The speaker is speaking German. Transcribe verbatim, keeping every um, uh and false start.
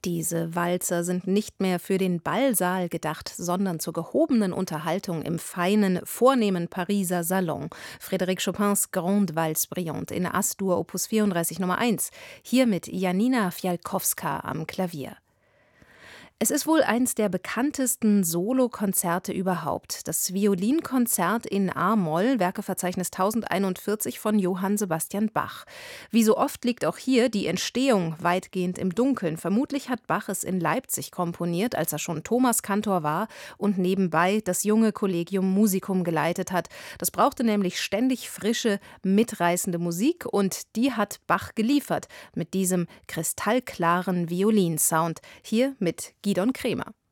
Diese Walzer sind nicht mehr für den Ballsaal gedacht, sondern zur gehobenen Unterhaltung im feinen, vornehmen Pariser Salon. Frédéric Chopins Grande Valse Brillante in As-Dur Opus vierunddreißig Nummer eins, hier mit Janina Fialkowska am Klavier. Es ist wohl eins der bekanntesten Solokonzerte überhaupt. Das Violinkonzert in a-Moll, Werkeverzeichnis tausendeinundvierzig von Johann Sebastian Bach. Wie so oft liegt auch hier die Entstehung weitgehend im Dunkeln. Vermutlich hat Bach es in Leipzig komponiert, als er schon Thomaskantor war und nebenbei das junge Collegium Musicum geleitet hat. Das brauchte nämlich ständig frische, mitreißende Musik und die hat Bach geliefert mit diesem kristallklaren Violinsound. Hier mit Gidon Kremer.